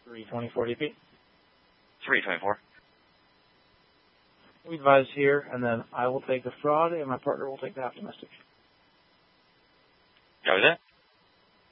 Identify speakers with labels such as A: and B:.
A: 324 DP.
B: 324.
A: We advise here, and then I will take the fraud, and my partner will take the half domestic.
B: Copy that.